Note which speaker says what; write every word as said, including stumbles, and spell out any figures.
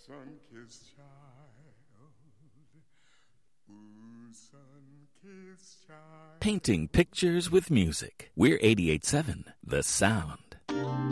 Speaker 1: sun-kissed child. Ooh, sun-kissed child.
Speaker 2: Painting pictures with music. We're eighty-eight point seven, The Sound.